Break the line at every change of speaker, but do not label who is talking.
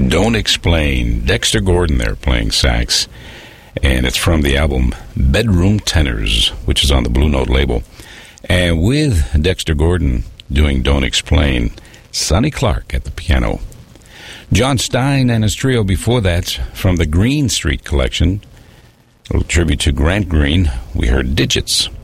Don't Explain. Dexter Gordon there playing sax. And it's from the album Bedroom Tenors, which is on the Blue Note label. And with Dexter Gordon doing Don't Explain, Sonny Clark at the piano. John Stein and his trio before that from the Green Street collection. A little tribute to Grant Green. We heard Digits.